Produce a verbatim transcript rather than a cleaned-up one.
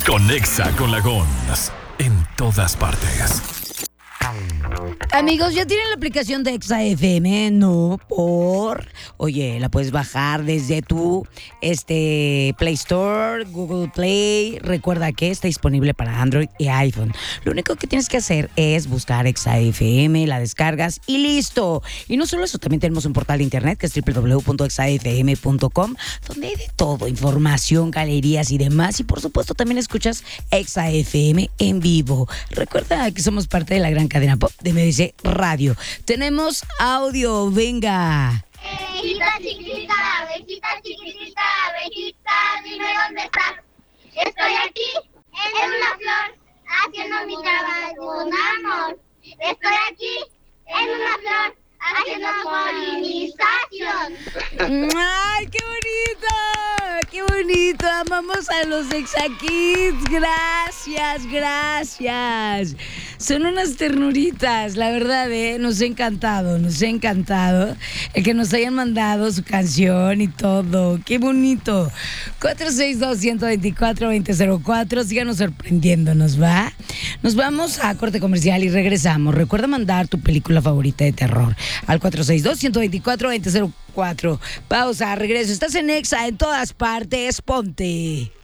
con Exa con la Gons. En todas partes. Amigos, ¿ya tienen la aplicación de Exa F M? No, por... Oye, la puedes bajar desde tu este, Play Store, Google Play. Recuerda que está disponible para Android y iPhone. Lo único que tienes que hacer es buscar Exa F M, la descargas y listo. Y no solo eso, también tenemos un portal de internet que es doble u doble u doble u punto exa f m punto com, donde hay de todo, información, galerías y demás. Y por supuesto también escuchas Exa F M en vivo. Recuerda que somos parte de la gran cadena pop de M D C Radio. Tenemos audio, venga. Abejita chiquitita, abejita chiquitita, abejita, dime dónde estás. Estoy aquí, en una flor, haciendo mi trabajo, un amor. Estoy aquí, en una flor, haciendo polinización. ¡Ay, qué bonito! ¡Qué bonito! Amamos a los Exa Kids. Gracias, gracias. Son unas ternuritas, la verdad, ¿eh? Nos ha encantado, nos ha encantado el que nos hayan mandado su canción y todo. ¡Qué bonito! cuatro seis dos, uno dos cuatro, dos cero cero cuatro. Síganos sorprendiéndonos, ¿va? Nos vamos a corte comercial y regresamos. Recuerda mandar tu película favorita de terror al cuatro seis dos, uno dos cuatro, dos cero cero cuatro. Pausa, regreso. Estás en Exa en todas partes. Ponte.